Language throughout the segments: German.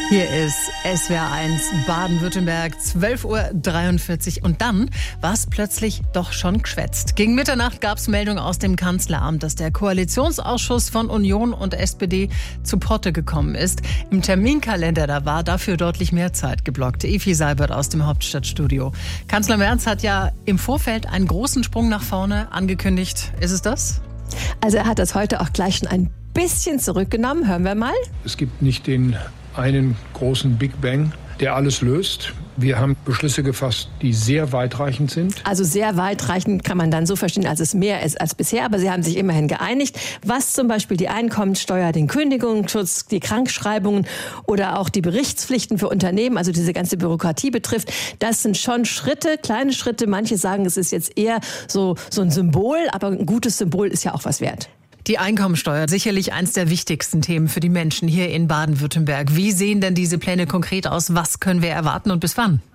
Hier ist SWR1 Baden-Württemberg, 12:43 Uhr. Und dann war es plötzlich doch schon geschwätzt. Gegen Mitternacht gab es Meldung aus dem Kanzleramt, dass der Koalitionsausschuss von Union und SPD zu Potte gekommen ist. Im Terminkalender da war dafür deutlich mehr Zeit geblockt. Evi Seibert aus dem Hauptstadtstudio. Kanzler Merz hat ja im Vorfeld einen großen Sprung nach vorne angekündigt. Ist es das? Also er hat das heute auch gleich schon ein bisschen zurückgenommen. Hören wir mal. Es gibt nicht den einen großen Big Bang, der alles löst. Wir haben Beschlüsse gefasst, die sehr weitreichend sind. Also sehr weitreichend kann man dann so verstehen, als es mehr ist als bisher. Aber sie haben sich immerhin geeinigt, was zum Beispiel die Einkommensteuer, den Kündigungsschutz, die Krankschreibungen oder auch die Berichtspflichten für Unternehmen, also diese ganze Bürokratie betrifft. Das sind schon Schritte, kleine Schritte. Manche sagen, es ist jetzt eher so ein Symbol, aber ein gutes Symbol ist ja auch was wert. Die Einkommensteuer, sicherlich eins der wichtigsten Themen für die Menschen hier in Baden-Württemberg. Wie sehen denn diese Pläne konkret aus? Was können wir erwarten und bis wann?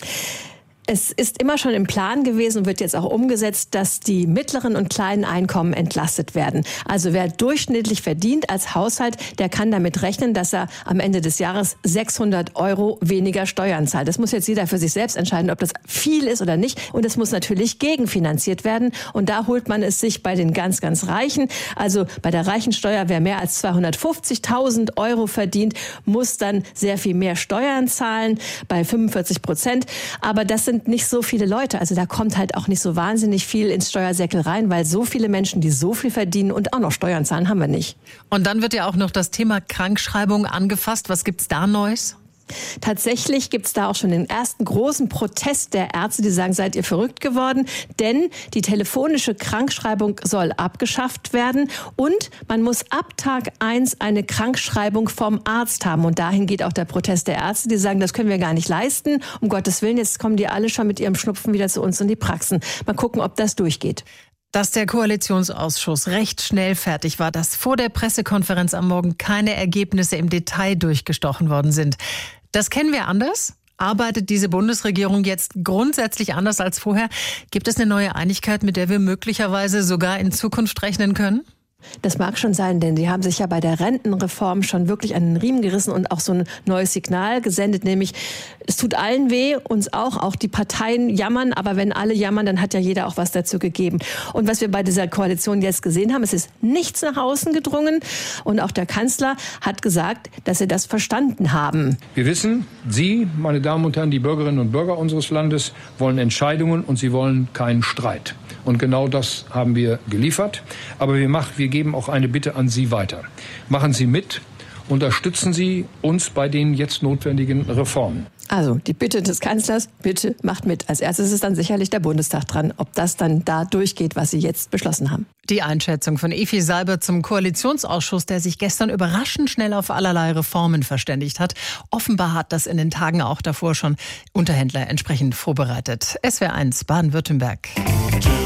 Es ist immer schon im Plan gewesen und wird jetzt auch umgesetzt, dass die mittleren und kleinen Einkommen entlastet werden. Also wer durchschnittlich verdient als Haushalt, der kann damit rechnen, dass er am Ende des Jahres 600 € weniger Steuern zahlt. Das muss jetzt jeder für sich selbst entscheiden, ob das viel ist oder nicht. Und es muss natürlich gegenfinanziert werden. Und da holt man es sich bei den ganz, ganz Reichen. Also bei der Reichensteuer, wer mehr als 250.000 € verdient, muss dann sehr viel mehr Steuern zahlen, bei 45%. Aber das sind nicht so viele Leute. Also da kommt halt auch nicht so wahnsinnig viel ins Steuersäckel rein, weil so viele Menschen, die so viel verdienen und auch noch Steuern zahlen, haben wir nicht. Und dann wird ja auch noch das Thema Krankschreibung angefasst. Was gibt's da Neues? Tatsächlich gibt es da auch schon den ersten großen Protest der Ärzte, die sagen, seid ihr verrückt geworden? Denn die telefonische Krankschreibung soll abgeschafft werden und man muss ab Tag 1 eine Krankschreibung vom Arzt haben. Und dahin geht auch der Protest der Ärzte, die sagen, das können wir gar nicht leisten. Um Gottes Willen, jetzt kommen die alle schon mit ihrem Schnupfen wieder zu uns in die Praxen. Mal gucken, ob das durchgeht. Dass der Koalitionsausschuss recht schnell fertig war, dass vor der Pressekonferenz am Morgen keine Ergebnisse im Detail durchgestochen worden sind. Das kennen wir anders. Arbeitet diese Bundesregierung jetzt grundsätzlich anders als vorher? Gibt es eine neue Einigkeit, mit der wir möglicherweise sogar in Zukunft rechnen können? Das mag schon sein, denn die haben sich ja bei der Rentenreform schon wirklich an den Riemen gerissen und auch so ein neues Signal gesendet, nämlich es tut allen weh, uns auch die Parteien jammern, aber wenn alle jammern, dann hat ja jeder auch was dazu gegeben. Und was wir bei dieser Koalition jetzt gesehen haben, es ist nichts nach außen gedrungen und auch der Kanzler hat gesagt, dass sie das verstanden haben. Wir wissen, Sie, meine Damen und Herren, die Bürgerinnen und Bürger unseres Landes, wollen Entscheidungen und sie wollen keinen Streit. Und genau das haben wir geliefert. Aber wir geben auch eine Bitte an Sie weiter. Machen Sie mit, unterstützen Sie uns bei den jetzt notwendigen Reformen. Also die Bitte des Kanzlers, bitte macht mit. Als erstes ist dann sicherlich der Bundestag dran, ob das dann da durchgeht, was Sie jetzt beschlossen haben. Die Einschätzung von Evi Seibert zum Koalitionsausschuss, der sich gestern überraschend schnell auf allerlei Reformen verständigt hat. Offenbar hat das in den Tagen auch davor schon Unterhändler entsprechend vorbereitet. SWR1 Baden-Württemberg.